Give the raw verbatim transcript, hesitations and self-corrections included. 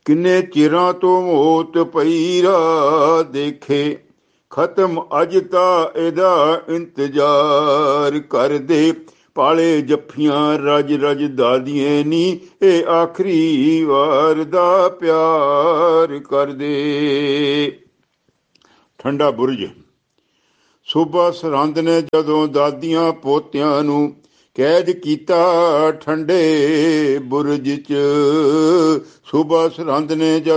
ਕਿੰਨੇ ਚਿਰਾਂ ਤੋਂ ਮੌਤ ਪਈਰਾ ਦੇਖੇ, ਖਤਮ ਅਜ ਤਾਂ ਇਹਦਾ ਇੰਤਜ਼ਾਰ ਕਰਦੇ। ਪਾਲੇ ਜੱਫੀਆਂ ਰਜ ਰਜ ਦਾਦੀਆਂ ਨੀ, ਇਹ ਆਖਰੀ ਵਾਰ ਦਾ ਪਿਆਰ ਕਰਦੇ। ਠੰਡਾ ਬੁਰਜ। ਸੂਬਾ ਸਰਹੰਦ ਨੇ ਜਦੋਂ ਦਾਦੀਆਂ ਪੋਤਿਆਂ ਨੂੰ ਕੈਦ ਕੀਤਾ ਠੰਡੇ ਬੁਰਜ 'ਚ, ਸੂਬਾ ਸਰਹੰਦ ਨੇ